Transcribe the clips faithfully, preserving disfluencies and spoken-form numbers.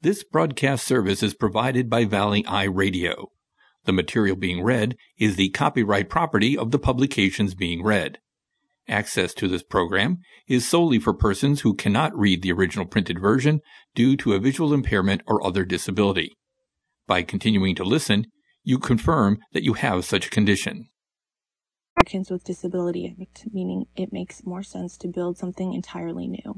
This broadcast service is provided by Valley Eye Radio. The material being read is the copyright property of the publications being read. Access to this program is solely for persons who cannot read the original printed version due to a visual impairment or other disability. By continuing to listen, you confirm that you have such a condition. Americans with Disability Act, meaning it makes more sense to build something entirely new.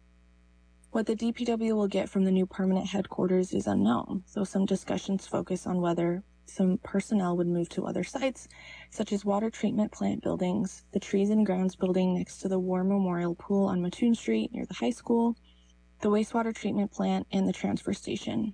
What the D P W will get from the new permanent headquarters is unknown, though some discussions focus on whether some personnel would move to other sites, such as water treatment plant buildings, the Trees and Grounds building next to the War Memorial Pool on Mattoon Street near the high school, the wastewater treatment plant, and the transfer station.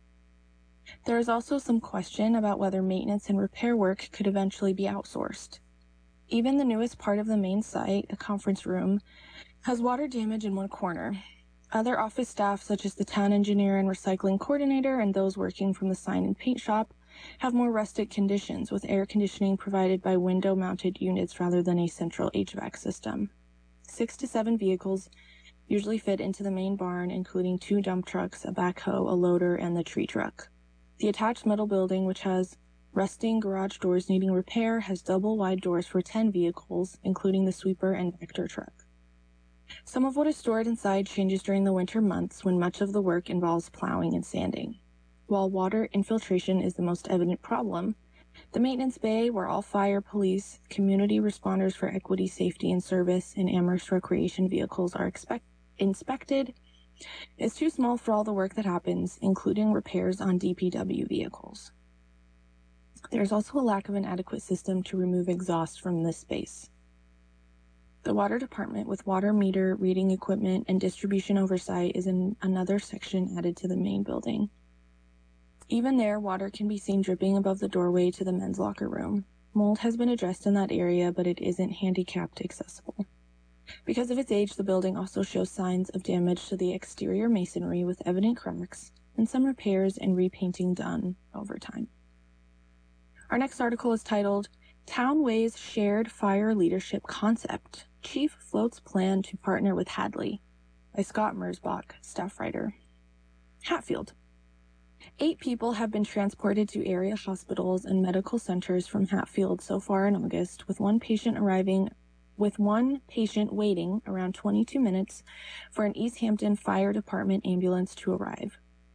There is also some question about whether maintenance and repair work could eventually be outsourced. Even the newest part of the main site, a conference room, has water damage in one corner. Other office staff, such as the town engineer and recycling coordinator and those working from the sign and paint shop, have more rustic conditions with air conditioning provided by window-mounted units rather than a central H V A C system. Six to seven vehicles usually fit into the main barn, including two dump trucks, a backhoe, a loader, and the tree truck. The attached metal building, which has rusting garage doors needing repair, has double-wide doors for ten vehicles, including the sweeper and vector truck. Some of what is stored inside changes during the winter months when much of the work involves plowing and sanding. While water infiltration is the most evident problem, the maintenance bay, where all fire, police, community responders for equity, safety, and service, and Amherst recreation vehicles are expect- inspected, is too small for all the work that happens, including repairs on D P W vehicles. There is also a lack of an adequate system to remove exhaust from this space. The water department, with water meter, reading equipment, and distribution oversight, is in another section added to the main building. Even there, water can be seen dripping above the doorway to the men's locker room. Mold has been addressed in that area, but it isn't handicapped accessible. Because of its age, the building also shows signs of damage to the exterior masonry with evident cracks and some repairs and repainting done over time. Our next article is titled, Town Weighs Shared Fire Leadership Concept. Chief floats plan to partner with Hadley, by Scott Mersbach, staff writer. Hatfield. Eight people have been transported to area hospitals and medical centers from Hatfield so far in August, with one patient arriving, with one patient waiting around twenty-two minutes for an East Hampton Fire Department ambulance to arrive.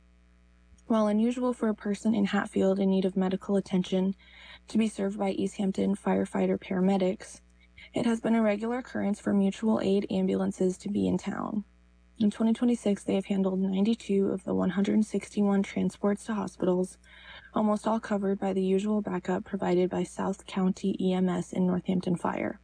While unusual for a person in Hatfield in need of medical attention to be served by East Hampton firefighter paramedics, it has been a regular occurrence for mutual aid ambulances to be in town. In twenty twenty-six, they have handled ninety-two of the one hundred sixty-one transports to hospitals, almost all covered by the usual backup provided by South County E M S and Northampton Fire.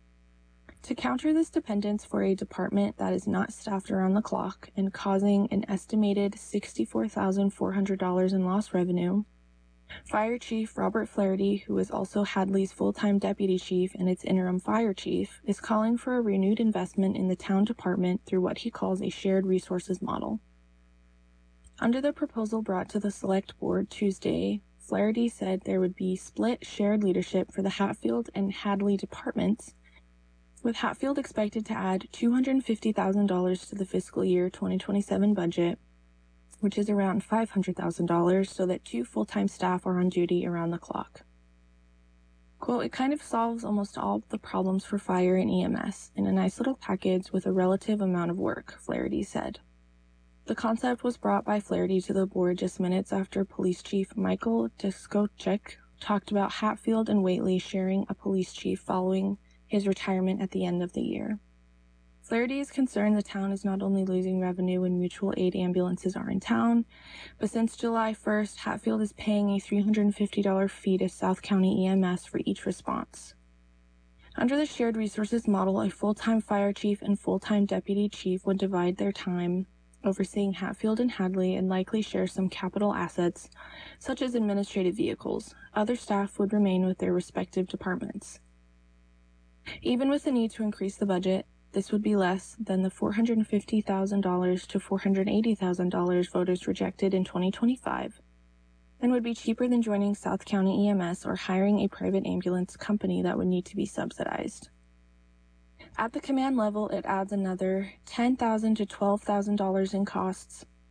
To counter this dependence for a department that is not staffed around the clock and causing an estimated sixty-four thousand four hundred dollars in lost revenue, Fire Chief Robert Flaherty, who is also Hadley's full-time deputy chief and its interim fire chief, is calling for a renewed investment in the town department through what he calls a shared resources model. Under the proposal brought to the select board Tuesday, Flaherty said there would be split shared leadership for the Hatfield and Hadley departments, with Hatfield expected to add two hundred fifty thousand dollars to the fiscal year twenty twenty-seven budget, which is around five hundred thousand dollars, so that two full-time staff are on duty around the clock. Quote, it kind of solves almost all the problems for fire and E M S in a nice little package with a relative amount of work, Flaherty said. The concept was brought by Flaherty to the board just minutes after Police Chief Michael Deskochek talked about Hatfield and Whately sharing a police chief following his retirement at the end of the year. Flaherty is concerned the town is not only losing revenue when mutual aid ambulances are in town, but since July first, Hatfield is paying a three hundred fifty dollars fee to South County E M S for each response. Under the shared resources model, a full-time fire chief and full-time deputy chief would divide their time overseeing Hatfield and Hadley and likely share some capital assets, such as administrative vehicles. Other staff would remain with their respective departments. Even with the need to increase the budget, this would be less than the four hundred fifty thousand dollars to four hundred eighty thousand dollars voters rejected in twenty twenty-five, and would be cheaper than joining South County E M S or hiring a private ambulance company that would need to be subsidized. At the command level, it adds another ten thousand dollars to twelve thousand dollars in costs